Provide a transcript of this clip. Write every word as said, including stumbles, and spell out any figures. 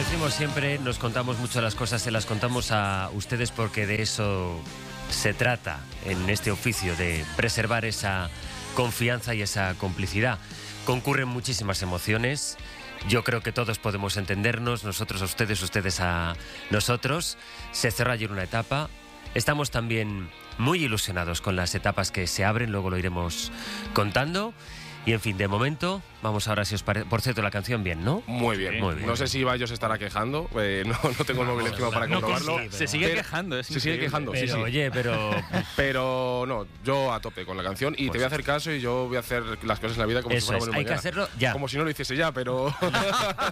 decimos siempre, nos contamos mucho las cosas, se las contamos a ustedes porque de eso se trata en este oficio, de preservar esa confianza y esa complicidad. Concurren muchísimas emociones. Yo creo que todos podemos entendernos, nosotros a ustedes, ustedes a nosotros. Se cerró ayer una etapa. Estamos también muy ilusionados con las etapas que se abren, luego lo iremos contando. Y en fin, de momento, vamos ahora, si os parece. Por cierto, la canción bien, ¿no? Muy bien. Muy bien. No sé si Ibai se estará quejando. Eh, no, no tengo el móvil encima para no comprobarlo. consigue, se sigue pero, quejando. Es se sigue quejando, Pero, sí, sí. oye, pero... Pero no, yo a tope con la canción y Pues te voy a hacer caso y yo voy a hacer las cosas en la vida como eso si fuéramos es, el hay que mañana. hacerlo ya. Como si no lo hiciese ya, pero...